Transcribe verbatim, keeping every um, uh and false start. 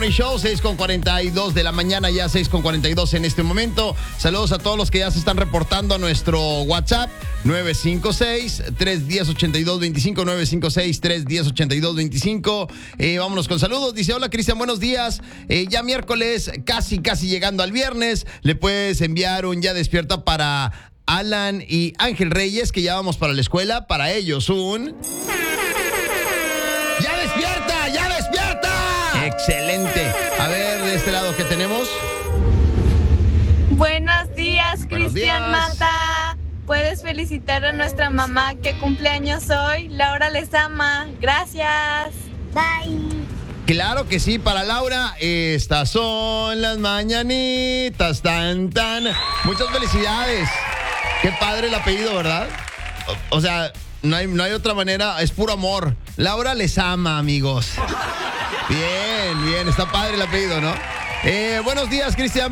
Morning Show, seis con cuarenta y dos de la mañana, ya seis con cuarenta y dos en este momento. Saludos a todos los que ya se están reportando a nuestro WhatsApp, nueve cinco seis, tres uno cero, ocho dos dos cinco, nueve cinco seis, tres uno cero, ocho dos dos cinco. Eh, vámonos con saludos. Dice, hola Cristian, buenos días. Eh, ya miércoles, casi, casi llegando al viernes. Le puedes enviar un ya despierta para Alan y Ángel Reyes, que ya vamos para la escuela. Para ellos un... ¡Ya despierta! ¡Ya despierta! Excelente. A ver, de este lado, ¿qué tenemos? Buenos días, Buenos Cristian días. Mata. Puedes felicitar a nuestra mamá que cumpleaños hoy. Laura les ama. Gracias. Bye. Claro que sí, para Laura, estas son las mañanitas, tan, tan. Muchas felicidades. Qué padre el apellido, ¿verdad? O, o sea, no hay, no hay otra manera, es puro amor. Laura les ama, amigos. Bien, bien, está padre el apellido, ¿no? Eh, buenos días, Cristian.